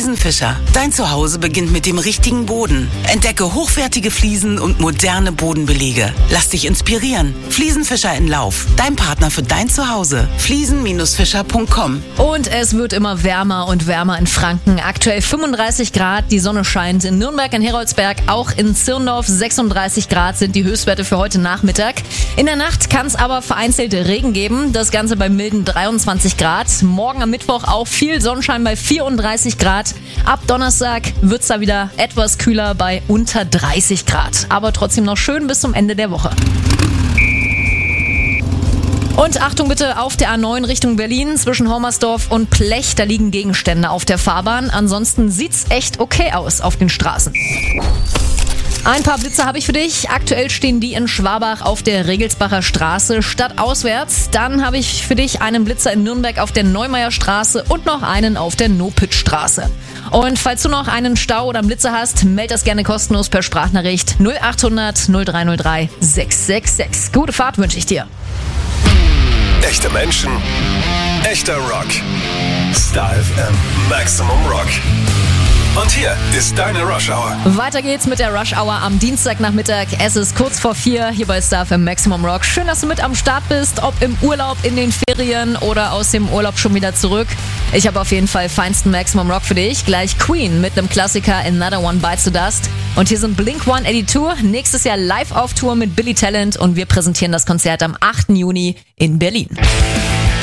Fliesenfischer. Dein Zuhause beginnt mit dem richtigen Boden. Entdecke hochwertige Fliesen und moderne Bodenbelege. Lass dich inspirieren. Fliesenfischer in Lauf. Dein Partner für dein Zuhause. Fliesen-fischer.com. Und es wird immer wärmer und wärmer in Franken. Aktuell 35 Grad, die Sonne scheint. In Nürnberg, in Heroldsberg, auch in Zirndorf 36 Grad sind die Höchstwerte für heute Nachmittag. In der Nacht kann es aber vereinzelt Regen geben. Das Ganze bei milden 23 Grad. Morgen am Mittwoch auch viel Sonnenschein bei 34 Grad. Ab Donnerstag wird es da wieder etwas kühler bei unter 30 Grad. Aber trotzdem noch schön bis zum Ende der Woche. Und Achtung bitte auf der A9 Richtung Berlin zwischen Hommersdorf und Plech. Da liegen Gegenstände auf der Fahrbahn. Ansonsten sieht's echt okay aus auf den Straßen. Ein paar Blitze habe ich für dich. Aktuell stehen die in Schwabach auf der Regelsbacher Straße stadtauswärts. Dann habe ich für dich einen Blitzer in Nürnberg auf der Neumeier Straße und noch einen auf der Nopitz-Straße. Und falls du noch einen Stau oder einen Blitzer hast, meld das gerne kostenlos per Sprachnachricht 0800 0303 666. Gute Fahrt wünsche ich dir. Echte Menschen, echter Rock. Star FM Maximum Rock. Und hier ist deine Rush Hour. Weiter geht's mit der Rush Hour am Dienstagnachmittag. Es ist kurz vor 4 hier bei Star FM Maximum Rock. Schön, dass du mit am Start bist, ob im Urlaub, in den Ferien oder aus dem Urlaub schon wieder zurück. Ich habe auf jeden Fall feinsten Maximum Rock für dich. Gleich Queen mit einem Klassiker Another One Bites the Dust. Und hier sind Blink-182. Nächstes Jahr live auf Tour mit Billy Talent und wir präsentieren das Konzert am 8. Juni in Berlin.